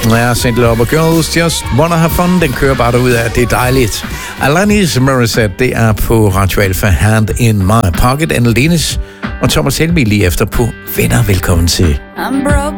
Ja, St. Lover Girls, Just Wanna Have Fun, den kører bare derud af, det er dejligt. Alanis Morissette, det er på Radio Alfa, Hand in My Pocket, Anne Lenis og Thomas Helmig lige efter på Venner. Velkommen til.